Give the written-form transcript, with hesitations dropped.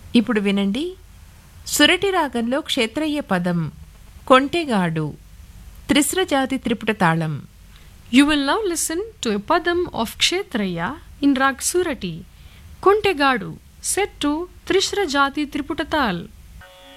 ఇప్పుడు వినండి సురటి రాగంలో క్షేత్రయ్య పదం కొంటెగాడు త్రిశ్ర జాతి త్రిపుట తాళం. You will now listen to a padam of Kshetraya in Rag Surati, Kontegadu, set to Trishra Jati Triputatal.